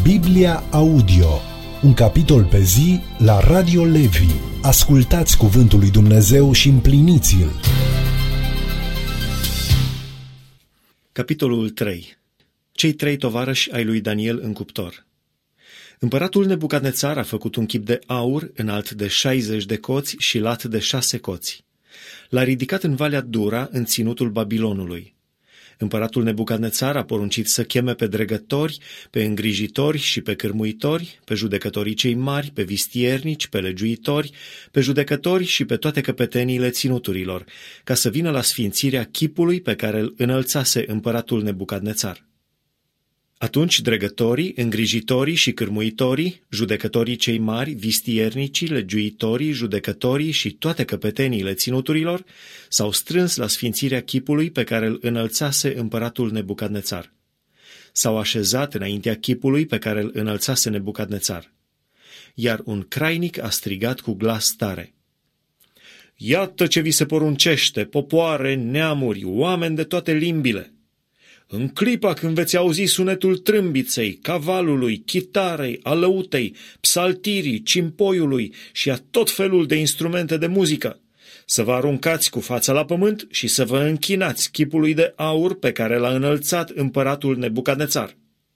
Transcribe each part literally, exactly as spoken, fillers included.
Biblia Audio, un capitol pe zi la Radio Levi. Ascultați cuvântul lui Dumnezeu și împliniți-l. Capitolul trei. Cei trei tovarăși ai lui Daniel în cuptor. Împăratul Nebucadnețar a făcut un chip de aur înalt de șaizeci de coți și lat de șase coți. L-a ridicat în Valea Dura, în ținutul Babilonului. Împăratul Nebucadnețar a poruncit să cheme pe dregători, pe îngrijitori și pe cârmuitori, pe judecătorii cei mari, pe vistiernici, pe legiuitori, pe judecători și pe toate căpeteniile ținuturilor, ca să vină la sfințirea chipului pe care îl înălțase împăratul Nebucadnețar. Atunci dregătorii, îngrijitorii și cârmuitorii, judecătorii cei mari, vistiernicii, legiuitorii, judecătorii și toate căpeteniile ținuturilor s-au strâns la sfințirea chipului pe care îl înălțase împăratul Nebucadnețar. S-au așezat înaintea chipului pe care îl înălțase Nebucadnețar. Iar un crainic a strigat cu glas tare: „Iată ce vi se poruncește, popoare, neamuri, oameni de toate limbile! În clipa când veți auzi sunetul trâmbiței, cavalului, chitarei, alăutei, psaltirii, cimpoiului și a tot felul de instrumente de muzică, să vă aruncați cu fața la pământ și să vă închinați chipului de aur pe care l-a înălțat împăratul Nebucadnețar.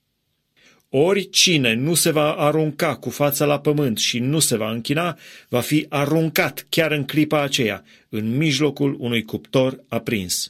Oricine nu se va arunca cu fața la pământ și nu se va închina, va fi aruncat chiar în clipa aceea, în mijlocul unui cuptor aprins.”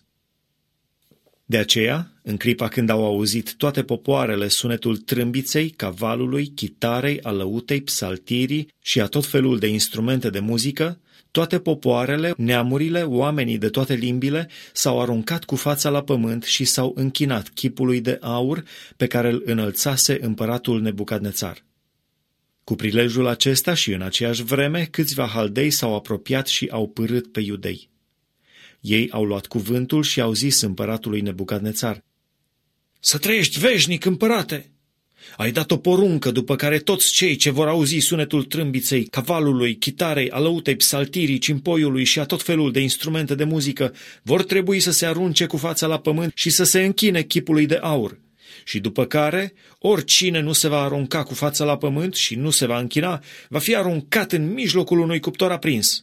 De aceea, în clipa când au auzit toate popoarele sunetul trâmbiței, cavalului, chitarei, alăutei, psaltirii și a tot felul de instrumente de muzică, toate popoarele, neamurile, oamenii de toate limbile s-au aruncat cu fața la pământ și s-au închinat chipului de aur pe care îl înălțase împăratul Nebucadnețar. Cu prilejul acesta și în aceeași vreme, câțiva haldei s-au apropiat și au pârât pe iudei. Ei au luat cuvântul și au zis împăratului Nebucadnețar: „Să trăiești veșnic, împărate! Ai dat o poruncă după care toți cei ce vor auzi sunetul trâmbiței, cavalului, chitarei, alăutei, psaltirii, cimpoiului și a tot felul de instrumente de muzică vor trebui să se arunce cu fața la pământ și să se închine chipului de aur. Și după care, oricine nu se va arunca cu fața la pământ și nu se va închina, va fi aruncat în mijlocul unui cuptor aprins.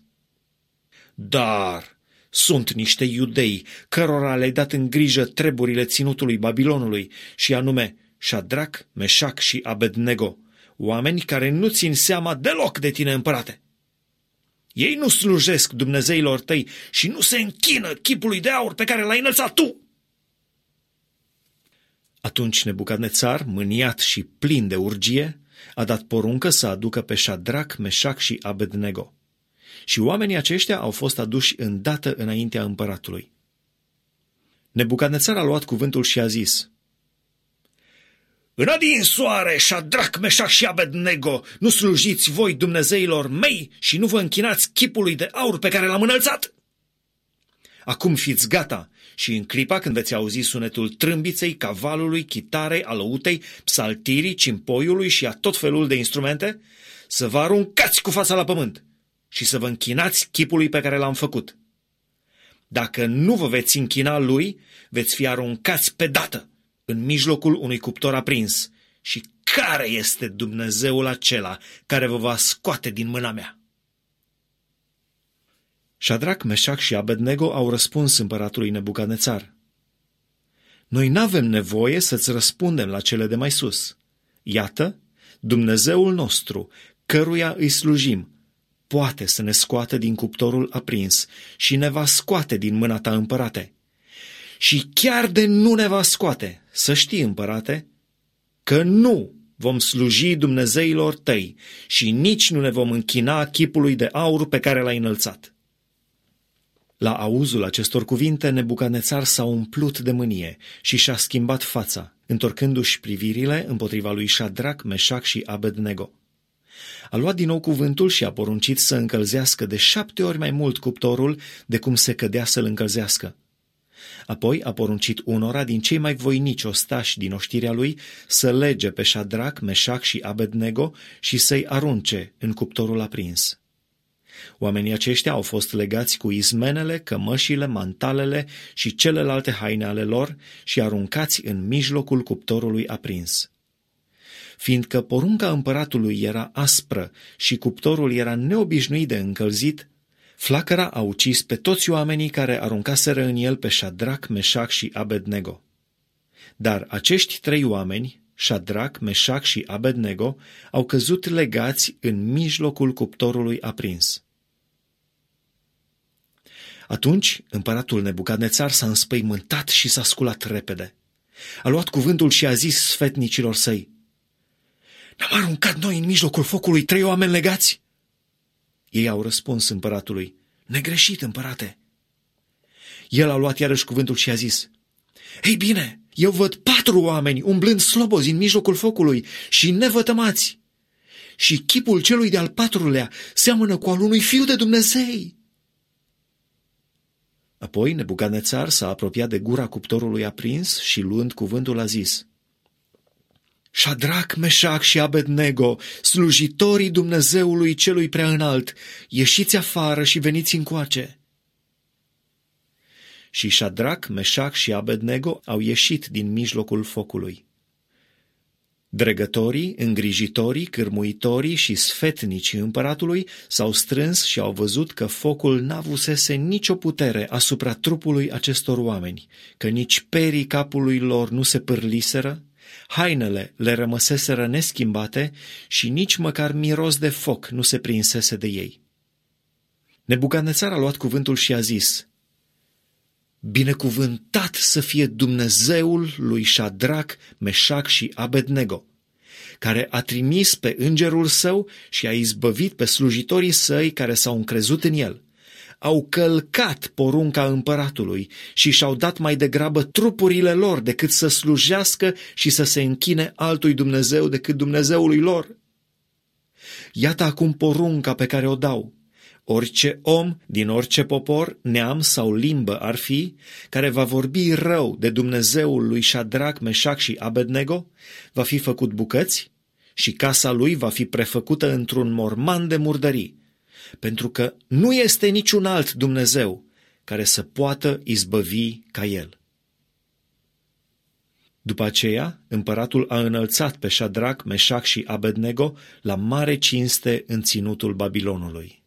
Dar sunt niște iudei cărora le-ai dat în grijă treburile ținutului Babilonului, și anume Șadrac, Meșac și Abednego, oameni care nu țin seama deloc de tine, împărate. Ei nu slujesc dumnezeilor tăi și nu se închină chipului de aur pe care l-ai înălțat tu.” Atunci Nebucadnețar, mâniat și plin de urgie, a dat poruncă să aducă pe Șadrac, Meșac și Abednego. Și oamenii aceștia au fost aduși îndată înaintea împăratului. Nebucadnețar a luat cuvântul și a zis: „În adinsoare, Șadrac, Meșac și Abednego, nu slujiți voi dumnezeilor mei și nu vă închinați chipului de aur pe care l-am înălțat? Acum fiți gata și în clipa când veți auzi sunetul trâmbiței, cavalului, chitarei, alăutei, psaltirii, cimpoiului și a tot felul de instrumente, să vă aruncați cu fața la pământ și să vă închinați chipului pe care l-am făcut. Dacă nu vă veți închina lui, veți fi aruncați pe dată în mijlocul unui cuptor aprins. Și care este Dumnezeul acela care vă va scoate din mâna mea?” Șadrac, Meșac și Abednego au răspuns împăratului Nebucadnețar: „Noi n-avem nevoie să-ți răspundem la cele de mai sus. Iată, Dumnezeul nostru, căruia îi slujim, poate să ne scoată din cuptorul aprins și ne va scoate din mâna ta, împărate. Și chiar de nu ne va scoate, să știi, împărate, că nu vom sluji dumnezeilor tăi și nici nu ne vom închina chipului de aur pe care l-ai înălțat.” La auzul acestor cuvinte, Nebucadnețar s-a umplut de mânie și și-a schimbat fața, întorcându-și privirile împotriva lui Șadrac, Meșac și Abednego. A luat din nou cuvântul și a poruncit să încălzească de șapte ori mai mult cuptorul de cum se cădea să-l încălzească. Apoi a poruncit unora din cei mai voinici ostași din oștirea lui să lege pe Șadrac, Meșac și Abednego și să-i arunce în cuptorul aprins. Oamenii aceștia au fost legați cu izmenele, cămășile, mantalele și celelalte haine ale lor și aruncați în mijlocul cuptorului aprins. Fiindcă porunca împăratului era aspră și cuptorul era neobișnuit de încălzit, flacăra a ucis pe toți oamenii care aruncaseră în el pe Șadrac, Meșac și Abednego. Dar acești trei oameni, Șadrac, Meșac și Abednego, au căzut legați în mijlocul cuptorului aprins. Atunci împăratul Nebucadnețar s-a înspăimântat și s-a sculat repede. A luat cuvântul și a zis sfetnicilor săi: „N-am aruncat noi în mijlocul focului trei oameni legați?” Ei au răspuns împăratului: „Negreșit, împărate.” El a luat iarăși cuvântul și a zis: „Ei bine, eu văd patru oameni umblând slobozi în mijlocul focului și nevătămați, și chipul celui de-al patrulea seamănă cu al unui fiu de Dumnezei.” Apoi Nebucadnețar s-a apropiat de gura cuptorului aprins și, luând cuvântul, a zis: „Șadrac, Meșac și Abednego, slujitorii Dumnezeului celui preaînalt, ieșiți afară și veniți încoace.” Și Șadrac, Meșac și Abednego au ieșit din mijlocul focului. Dregătorii, îngrijitorii, cârmuitorii și sfetnicii împăratului s-au strâns și au văzut că focul n-avusese nicio putere asupra trupului acestor oameni, că nici perii capului lor nu se pârliseră, hainele le rămăseseră neschimbate și nici măcar miros de foc nu se prinsese de ei. Nebucadnețar a luat cuvântul și a zis: „Binecuvântat să fie Dumnezeul lui Șadrac, Meșac și Abednego, care a trimis pe îngerul său și a izbăvit pe slujitorii săi care s-au încrezut în el. Au călcat porunca împăratului și și-au dat mai degrabă trupurile lor decât să slujească și să se închine altui Dumnezeu decât Dumnezeului lor. Iată acum porunca pe care o dau: orice om din orice popor, neam sau limbă ar fi, care va vorbi rău de Dumnezeul lui Șadrac, Meșac și Abednego, va fi făcut bucăți și casa lui va fi prefăcută într-un morman de murdării, pentru că nu este niciun alt Dumnezeu care să poată izbăvi ca el.” După aceea, împăratul a înălțat pe Șadrac, Meșac și Abednego la mare cinste în ținutul Babilonului.